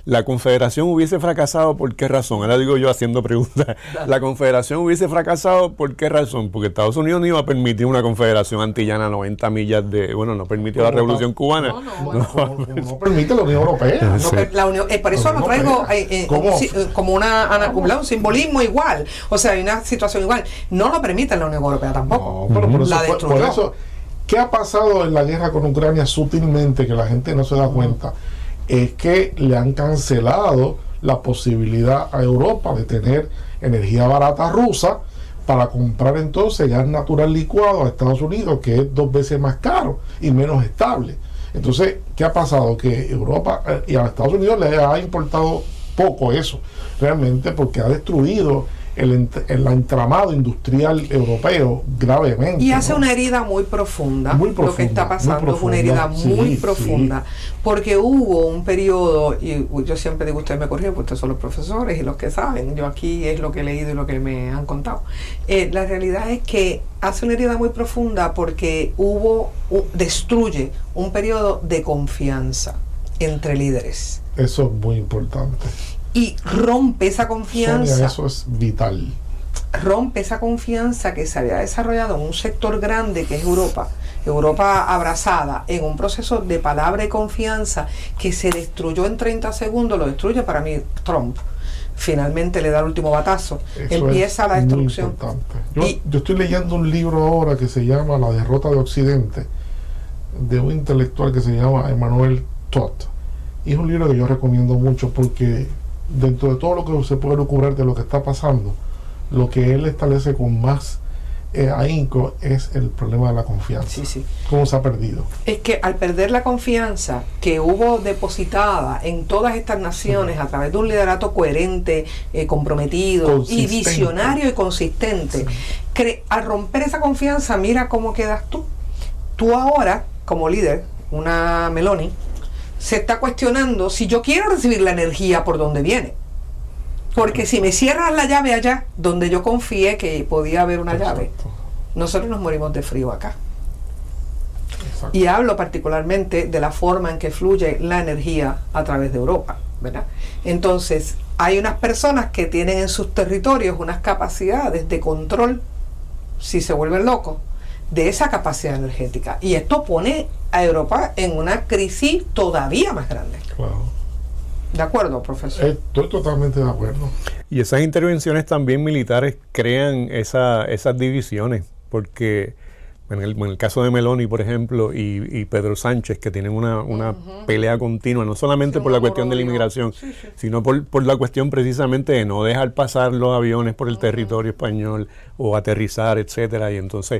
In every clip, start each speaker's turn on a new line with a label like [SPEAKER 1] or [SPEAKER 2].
[SPEAKER 1] la Confederación hubiese fracasado, ¿por qué razón? Ahora digo yo haciendo preguntas. La Confederación hubiese fracasado, ¿por qué razón? Porque Estados Unidos no iba a permitir una confederación antillana a 90 millas de... Bueno, no permitió la Revolución Cubana.
[SPEAKER 2] No permite la Unión Europea.
[SPEAKER 3] Por eso lo traigo como un simbolismo igual. O sea, hay una situación igual. No lo permite la Unión Europea tampoco.
[SPEAKER 2] No, pero por eso, ¿qué ha pasado en la guerra con Ucrania sutilmente, que la gente no se da cuenta? Es que le han cancelado la posibilidad a Europa de tener energía barata rusa para comprar entonces gas natural licuado a Estados Unidos, que es 2 veces más caro y menos estable. Entonces, ¿qué ha pasado? Que Europa y a Estados Unidos le ha importado poco eso, realmente, porque ha destruido el entramado industrial europeo gravemente.
[SPEAKER 3] Y hace una herida muy profunda. Lo que está pasando es una herida muy profunda. Porque hubo un periodo, y yo siempre digo, ustedes me corrigen, porque ustedes son los profesores y los que saben, yo aquí es lo que he leído y lo que me han contado. La realidad es que hace una herida muy profunda porque destruye un periodo de confianza entre líderes.
[SPEAKER 2] Eso es muy importante.
[SPEAKER 3] Y rompe esa confianza.
[SPEAKER 2] Sonia, eso es vital.
[SPEAKER 3] Rompe esa confianza que se había desarrollado en un sector grande que es Europa. Europa abrazada en un proceso de palabra y confianza que se destruyó en 30 segundos, lo destruye para mí Trump. Finalmente le da el último batazo.
[SPEAKER 2] Eso
[SPEAKER 3] empieza la destrucción.
[SPEAKER 2] Yo estoy leyendo un libro ahora que se llama La derrota de Occidente, de un intelectual que se llama Emmanuel Todd. Y es un libro que yo recomiendo mucho porque dentro de todo lo que se puede ocurrir de lo que está pasando, lo que él establece con más ahínco es el problema de la confianza. ¿Cómo se ha perdido?
[SPEAKER 3] Es que al perder la confianza que hubo depositada en todas estas naciones a través de un liderato coherente, comprometido y visionario y consistente, al romper esa confianza, mira cómo quedas tú. Tú ahora, como líder, una Meloni, se está cuestionando si yo quiero recibir la energía por donde viene. Porque si me cierras la llave allá, donde yo confié que podía haber una llave, nosotros nos morimos de frío acá. Y hablo particularmente de la forma en que fluye la energía a través de Europa, ¿verdad? Entonces, hay unas personas que tienen en sus territorios unas capacidades de control, si se vuelven locos, de esa capacidad energética. Y esto pone a Europa en una crisis todavía más grande.
[SPEAKER 2] Claro.
[SPEAKER 3] ¿De acuerdo, profesor?
[SPEAKER 2] Estoy totalmente de acuerdo.
[SPEAKER 1] Y esas intervenciones también militares crean esas divisiones, porque en el caso de Meloni, por ejemplo, y Pedro Sánchez, que tienen una pelea continua, no solamente por la cuestión de la inmigración, sino por la cuestión precisamente de no dejar pasar los aviones por el territorio español o aterrizar, etcétera. Y entonces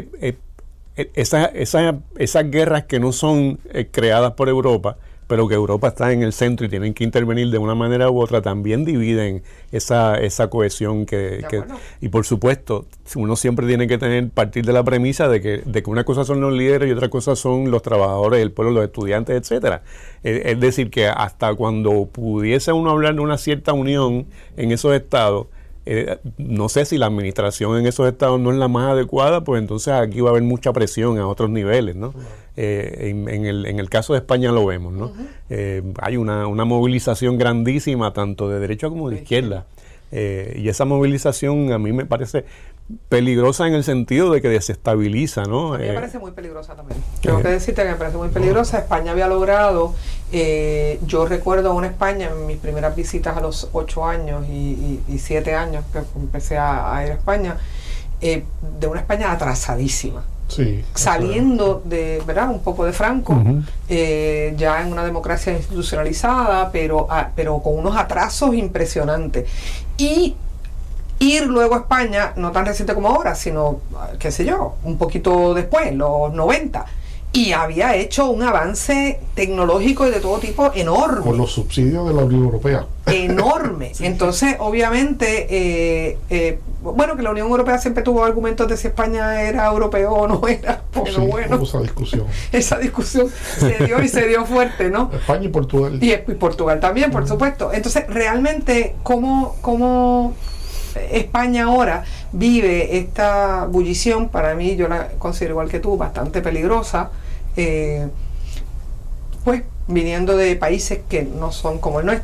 [SPEAKER 1] esas guerras que no son creadas por Europa, pero que Europa está en el centro y tienen que intervenir de una manera u otra, también dividen esa cohesión y por supuesto uno siempre tiene que partir de la premisa de que una cosa son los líderes y otra cosa son los trabajadores, el pueblo, los estudiantes, etcétera. Es decir, que hasta cuando pudiese uno hablar de una cierta unión en esos estados, no sé si la administración en esos estados no es la más adecuada, pues entonces aquí va a haber mucha presión a otros niveles, ¿no? En el caso de España lo vemos, ¿no? Hay una movilización grandísima tanto de derecha como de izquierda, y esa movilización a mí me parece peligrosa en el sentido de que desestabiliza, ¿no?
[SPEAKER 3] A mí me parece muy peligrosa también. Tengo que decirte que me parece muy peligrosa. España había logrado, yo recuerdo una España en mis primeras visitas a los 8 años y 7 años que empecé a ir a España, de una España atrasadísima.
[SPEAKER 2] Sí,
[SPEAKER 3] saliendo de, ¿verdad?, un poco de Franco, ya en una democracia institucionalizada, pero con unos atrasos impresionantes. Y ir luego a España, no tan reciente como ahora, sino, qué sé yo, un poquito después, los 90, y había hecho un avance tecnológico y de todo tipo enorme.
[SPEAKER 2] Con los subsidios de la Unión Europea.
[SPEAKER 3] Enorme. Entonces, obviamente, bueno, que la Unión Europea siempre tuvo argumentos de si España era europeo o no era, pero bueno.
[SPEAKER 2] Esa discusión.
[SPEAKER 3] Esa discusión se dio y se dio fuerte, ¿no?
[SPEAKER 2] España y Portugal.
[SPEAKER 3] Y Portugal también, por supuesto. Entonces, realmente, ¿cómo España ahora vive esta bullición? Para mí, yo la considero igual que tú, bastante peligrosa, pues viniendo de países que no son como el nuestro.